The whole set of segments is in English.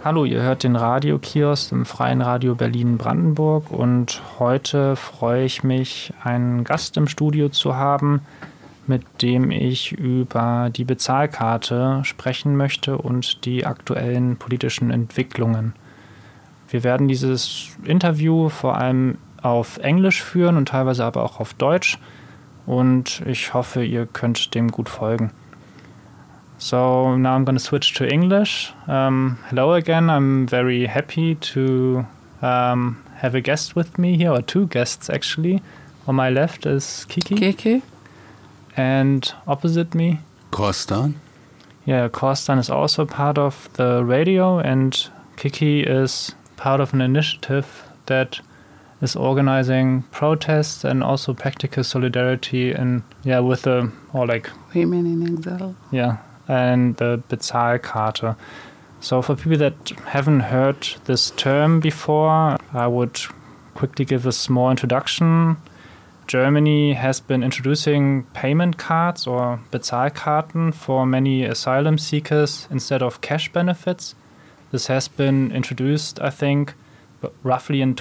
Hallo, ihr hört den Radiokiosk im Freien Radio Berlin-Brandenburg und heute freue ich mich, einen Gast im Studio zu haben, mit dem ich über die Bezahlkarte sprechen möchte und die aktuellen politischen Entwicklungen. Wir werden dieses Interview vor allem auf Englisch führen und teilweise aber auch auf Deutsch und ich hoffe, ihr könnt dem gut folgen. So now I'm going to switch to English. Hello again. I'm very happy to have a guest with me here, or two guests actually. On my left is Kiki. Kiki. And opposite me? Korstan. Yeah, Korstan is also part of the radio, and Kiki is part of an initiative that is organizing protests and also practical solidarity with the, or like... Women in Exile. Yeah. And the Bezahlkarte. So for people that haven't heard this term before, I would quickly give a small introduction. Germany has been introducing payment cards or Bezahlkarten for many asylum seekers instead of cash benefits. This has been introduced, I think, roughly in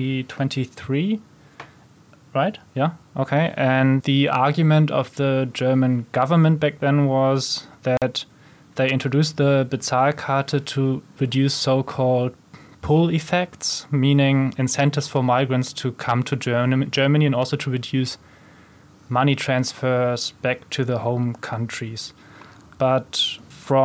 2023. Right? Yeah. Okay. And the argument of the German government back then was that they introduced the Bezahlkarte to reduce so-called pull effects, meaning incentives for migrants to come to Germany and also to reduce money transfers back to the home countries. But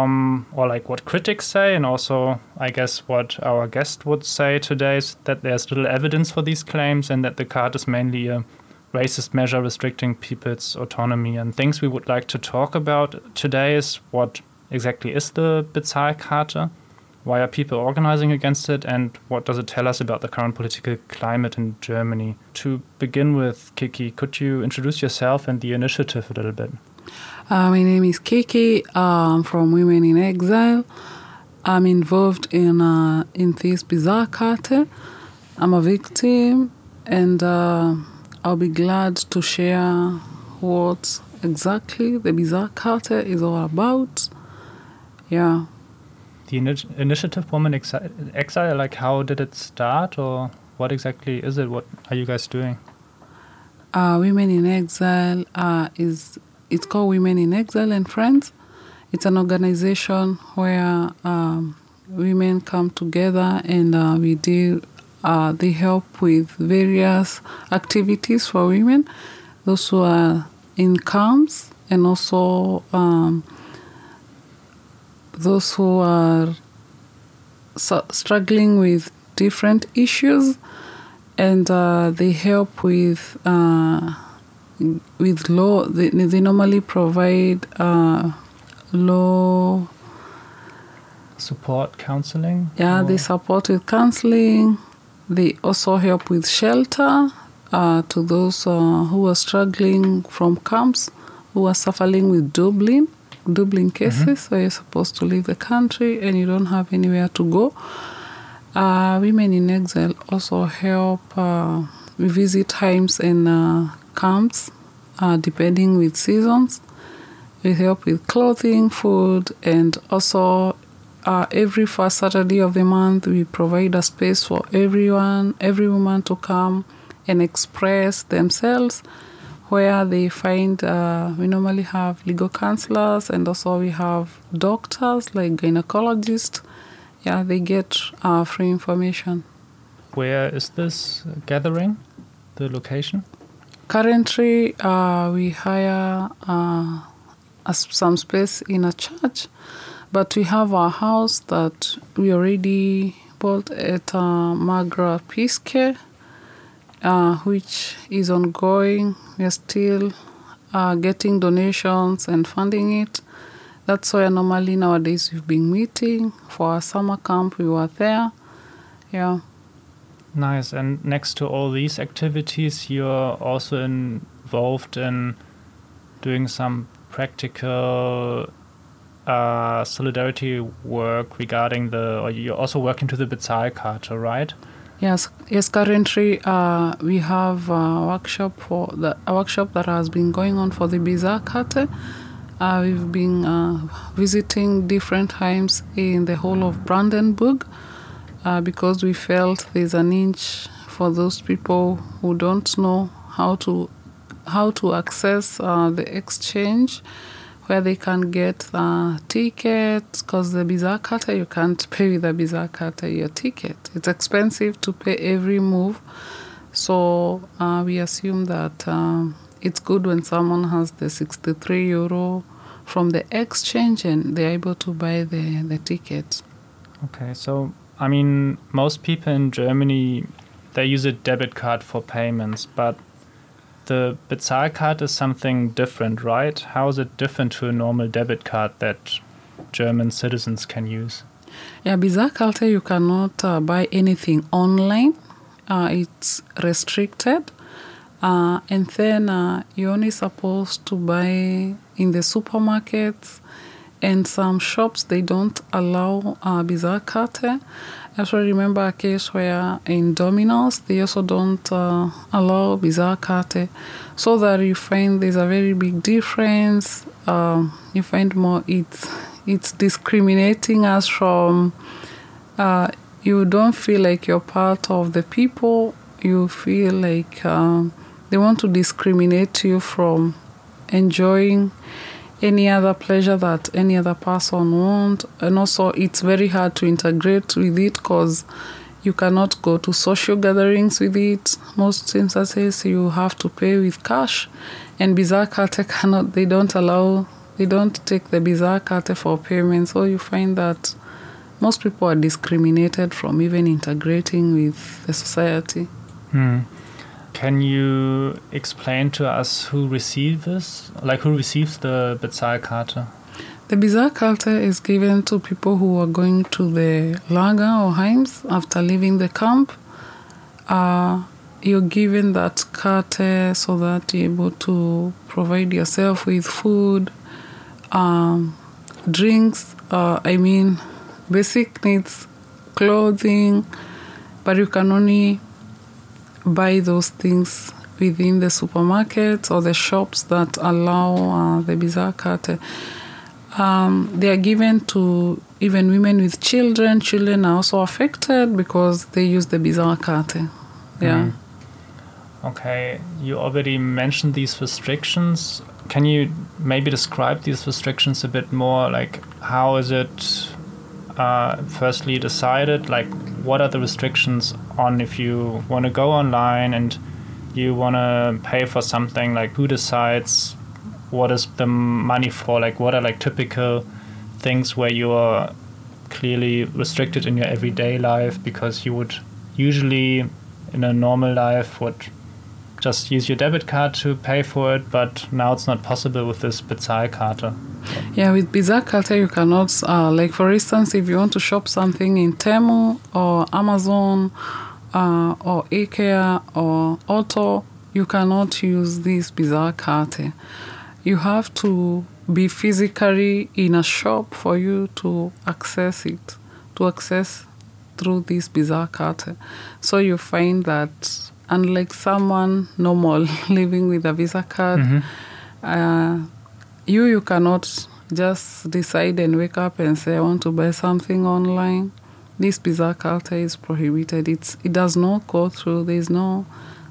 what critics say, and also I guess what our guest would say today, is that there's little evidence for these claims and that the card is mainly a racist measure restricting people's autonomy. And things we would like to talk about today is what exactly is the Bezahlkarte, why are people organizing against it, and what does it tell us about the current political climate in Germany. To begin with, Kiki, could you introduce yourself and the initiative a little bit? My name is Kiki. I'm from Women in Exile. I'm involved in this Bezahlkarte. I'm a victim, and I'll be glad to share what exactly the Bezahlkarte is all about. Yeah. The initiative Women Exile, like how did it start, or what exactly is it? What are you guys doing? Women in Exile it's called Women in Exile and Friends. It's an organization where women come together and they help with various activities for women, those who are in camps and also those who are struggling with different issues, and they help with law. They normally provide law support, counseling. Yeah, they support with counseling. They also help with shelter to those who are struggling from camps, who are suffering with Dublin cases, where you're supposed to leave the country and you don't have anywhere to go. Women in Exile also help. We visit homes and camps, depending with seasons. We help with clothing, food, and also every first Saturday of the month we provide a space for every woman to come and express themselves, where they find we normally have legal counselors, and also we have doctors like gynecologists. Yeah, they get free information. Where is this gathering, the location? Currently, we hire some space in a church, but we have a house that we already bought at Magra Peace Care, which is ongoing. We are still getting donations and funding it. That's where normally nowadays we've been meeting. For our summer camp, we were there. Yeah. Nice. And next to all these activities, you're also involved in doing some practical solidarity work regarding or you're also working to the Bezahlkarte, right? Yes. Currently, we have a workshop that has been going on for the Bezahlkarte. We've been visiting different times in the whole of Brandenburg because we felt there's a niche for those people who don't know how to access the exchange, where they can get tickets, because the Bizarkarte, you can't pay with the Bizarkarte your ticket. It's expensive to pay every move. So we assume that it's good when someone has the 63 euro from the exchange and they're able to buy the ticket. Okay, so, I mean, most people in Germany, they use a debit card for payments, but the Bezahlkarte is something different, right? How is it different to a normal debit card that German citizens can use? Yeah, Bezahlkarte, you cannot buy anything online. It's restricted. And then you're only supposed to buy in the supermarkets, and some shops, they don't allow Bezahlkarte. I also remember a case where in Domino's, they also don't allow Bezahlkarte. So that you find there's a very big difference. You find more it's discriminating us from, you don't feel like you're part of the people. You feel like they want to discriminate you from enjoying any other pleasure that any other person wants. And also it's very hard to integrate with it because you cannot go to social gatherings with it. Most instances you have to pay with cash, and Bezahlkarte they don't take the Bezahlkarte for payment. So you find that most people are discriminated from even integrating with the society. Can you explain to us who receives the Bezahlkarte? The Bezahlkarte is given to people who are going to the Lager or Heims after leaving the camp. You're given that carte so that you're able to provide yourself with food, drinks, basic needs, clothing, but you can only buy those things within the supermarkets or the shops that allow the Bezahlkarte. They are given to even women with children. Children are also affected because they use the Bezahlkarte. Yeah. Okay, you already mentioned these restrictions. Can you maybe describe these restrictions a bit more? Like, how is it firstly decided? Like, what are the restrictions on if you want to go online and you want to pay for something? Like, who decides what is the money for? Like, what are like typical things where you are clearly restricted in your everyday life because you would usually in a normal life would just use your debit card to pay for it, but now it's not possible with this Bezahlkarte. Yeah, with Bezahlkarte you cannot, like for instance, if you want to shop something in Temu or Amazon or IKEA or Otto, you cannot use this Bezahlkarte. You have to be physically in a shop for you to access it, to access through this Bezahlkarte. So you find that unlike someone normal living with a Visa card, you cannot just decide and wake up and say, I want to buy something online. This Bezahlkarte is prohibited. It does not go through. There's no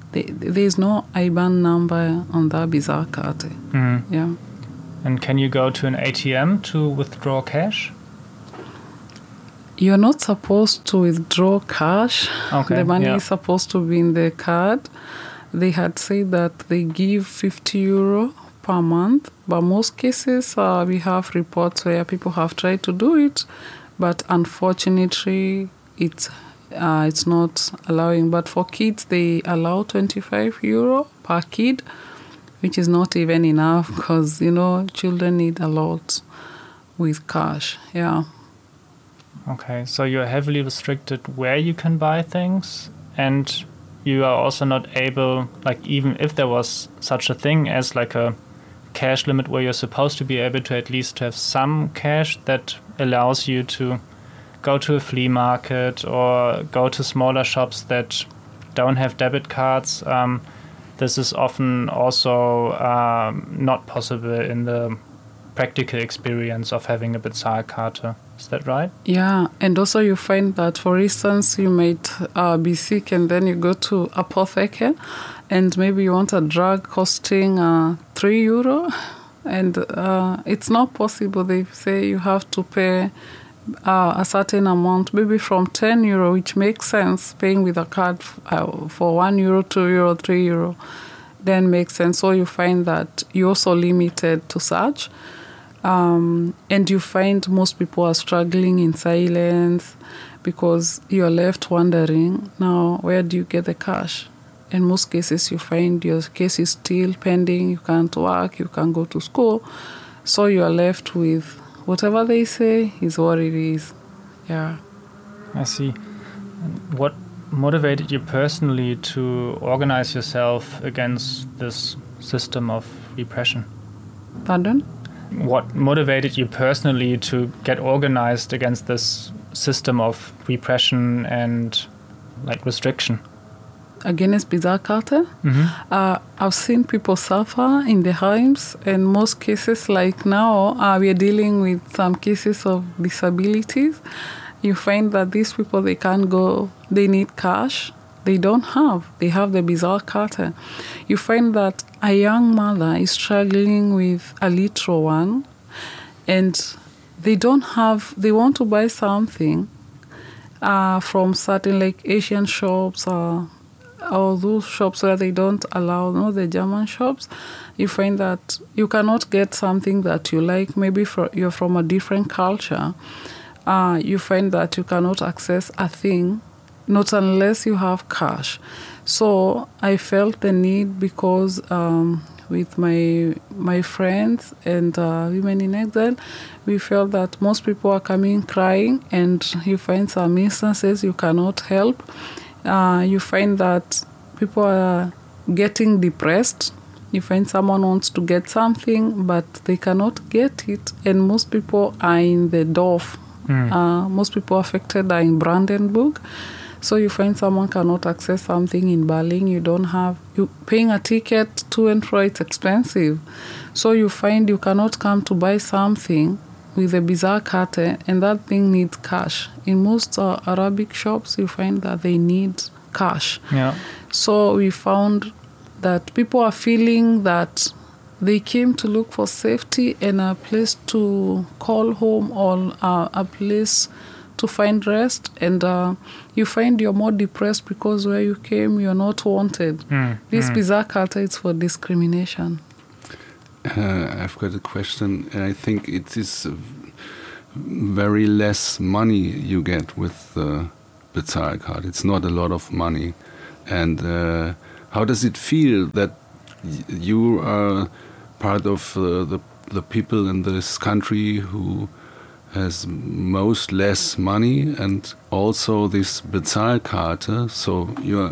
IBAN number on that Bezahlkarte. Yeah. And can you go to an ATM to withdraw cash? You're not supposed to withdraw cash. Okay, the money is supposed to be in the card. They had said that they give 50 euro per month, but most cases we have reports where people have tried to do it, but unfortunately it's not allowing. But for kids, they allow 25 euro per kid, which is not even enough because, children need a lot with cash. Yeah. Okay, so you're heavily restricted where you can buy things, and you are also not able, like even if there was such a thing as like a cash limit where you're supposed to be able to at least have some cash that allows you to go to a flea market or go to smaller shops that don't have debit cards. This is often also not possible in the practical experience of having a Bezahlkarte. Is that right? Yeah, and also you find that, for instance, you might be sick and then you go to apotheke and maybe you want a drug costing €3 and it's not possible. They say you have to pay a certain amount, maybe from €10, which makes sense. Paying with a card for €1, €2, €3 then makes sense. So you find that you're also limited to such. And you find most people are struggling in silence because you're left wondering, now where do you get the cash? In most cases, you find your case is still pending, you can't work, you can't go to school. So you're left with whatever they say is what it is. Yeah. I see. What motivated you personally to organize yourself against this system of repression? Pardon? What motivated you personally to get organized against this system of repression and restriction? Against Bezahlkarte? I've seen people suffer in the homes, and most cases, like now, we are dealing with some cases of disabilities. You find that these people, they can't go, they need cash. They don't have. They have the Bezahlkarte. You find that a young mother is struggling with a little one, and they don't have, they want to buy something from certain Asian shops or those shops where they don't allow, the German shops. You find that you cannot get something that you like. Maybe you're from a different culture. You find that you cannot access a thing, not unless you have cash. So I felt the need because with my friends and women in exile, we felt that most people are coming crying, and you find some instances you cannot help. You find that people are getting depressed. You find someone wants to get something, but they cannot get it, and most people are in the Dorf. Most people affected are in Brandenburg. So you find someone cannot access something in Berlin. You paying a ticket to and fro, it's expensive. So you find you cannot come to buy something with a Bezahlkarte, and that thing needs cash. In most Arabic shops, you find that they need cash. Yeah. So we found that people are feeling that they came to look for safety and a place to call home, or a place to find rest, and you find you're more depressed because where you came, you're not wanted. This Bezahlkarte is for discrimination. I've got a question. I think it is very less money you get with the Bezahlkarte. It's not a lot of money. And how does it feel that you are part of the people in this country who has most less money, and also this Bezahlkarte? So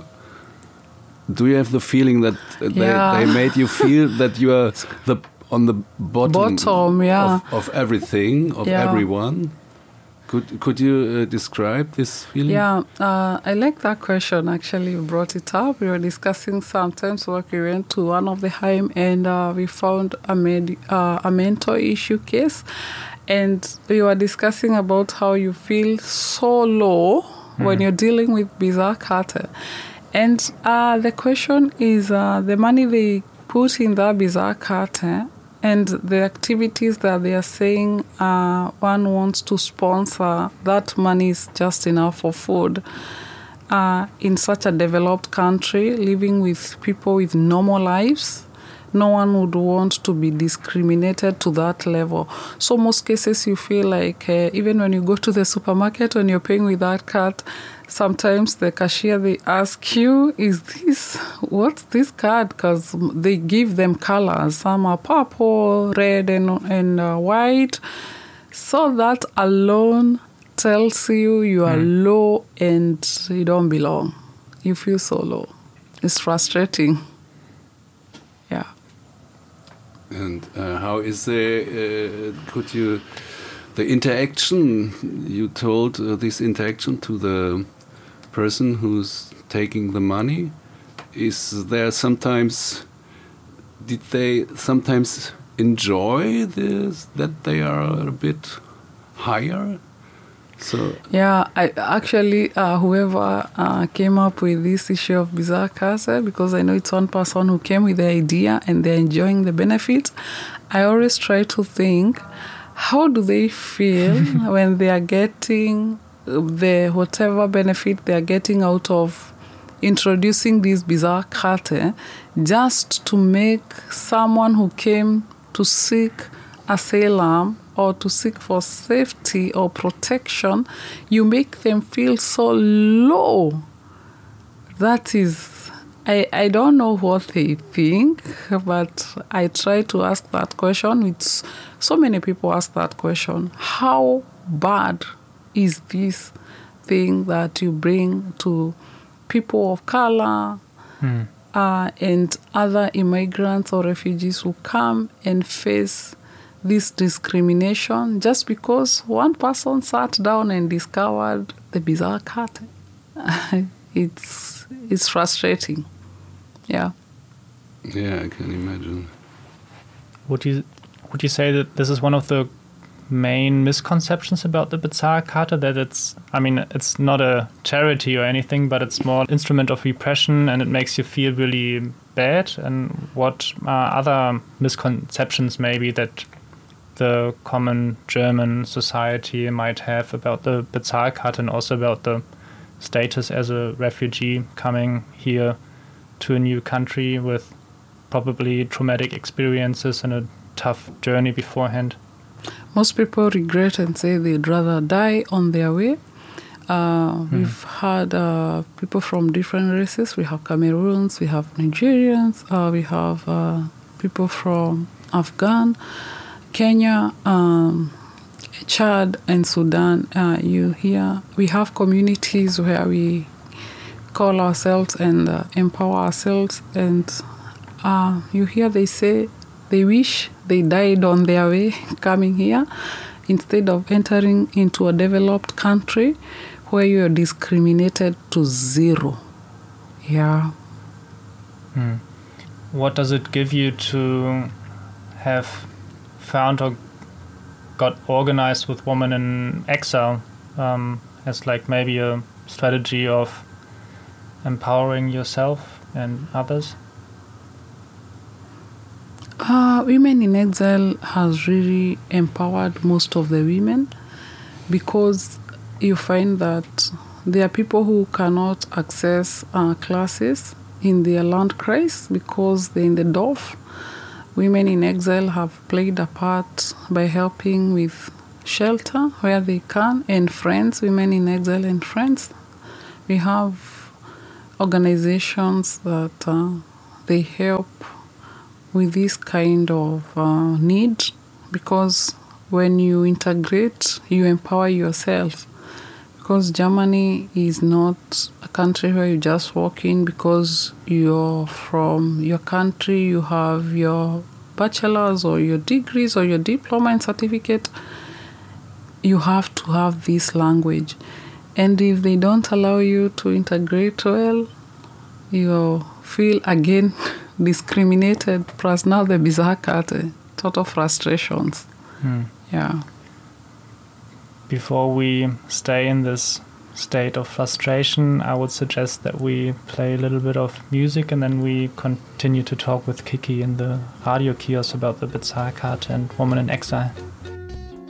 do you have the feeling that they made you feel that you are on the bottom of everything, of everyone? Could you describe this feeling? Yeah, I like that question. Actually, you brought it up. We were discussing sometimes work. We went to one of the Heim, and we found a mental issue case. And we were discussing about how you feel so low when you're dealing with Bezahlkarte. And the question is the money they put in the Bezahlkarte and the activities that they are saying one wants to sponsor, that money is just enough for food. In such a developed country, living with people with normal lives, no one would want to be discriminated to that level. So most cases you feel like even when you go to the supermarket, when you're paying with that card, sometimes the cashier, they ask you, what's this card? Because they give them colors. Some are purple, red, and white. So that alone tells you are low and you don't belong. You feel so low. It's frustrating. Yeah. And how is the interaction? You told this interaction to the person who's taking the money. Is there sometimes? Did they sometimes enjoy this, that they are a bit higher? So yeah, I actually whoever came up with this issue of bizarre karte, because I know it's one person who came with the idea and they're enjoying the benefits. I always try to think, how do they feel when they are getting the whatever benefit they are getting out of introducing this bizarre karte, just to make someone who came to seek asylum or to seek for safety or protection, you make them feel so low. That is, I don't know what they think, but I try to ask that question. It's so many people ask that question. How bad is this thing that you bring to people of color and other immigrants or refugees who come and face this discrimination just because one person sat down and discovered the bizarre karte? It's frustrating. Yeah. Yeah, I can imagine. Would you say that this is one of the main misconceptions about the bizarre karte, that it's not a charity or anything, but it's more an instrument of repression and it makes you feel really bad? And what are other misconceptions maybe that the common German society might have about the bizarre karte and also about the status as a refugee coming here to a new country with probably traumatic experiences and a tough journey beforehand? Most people regret and say they'd rather die on their way. We've had people from different races. We have Cameroons, we have Nigerians, we have people from Afghan, Kenya, Chad, and Sudan. We have communities where we call ourselves and empower ourselves, and you hear they say they wish they died on their way coming here instead of entering into a developed country where you are discriminated to zero. Yeah. What does it give you to have found or got organized with Women in Exile as like maybe a strategy of empowering yourself and others? Women in Exile has really empowered most of the women, because you find that there are people who cannot access classes in their Landkreis because they're in the Dorf. Women in Exile have played a part by helping with shelter where they can, and friends, Women in Exile and friends. We have organizations that they help with this kind of need, because when you integrate, you empower yourself. Because Germany is not a country where you just walk in because you're from your country, you have your bachelor's or your degrees or your diploma and certificate. You have to have this language. And if they don't allow you to integrate well, you feel again discriminated, plus now the bizarre karte, total frustrations. Yeah. Before we stay in this state of frustration, I would suggest that we play a little bit of music and then we continue to talk with Kiki in the radio kiosk about the bizarre karte and Women in Exile.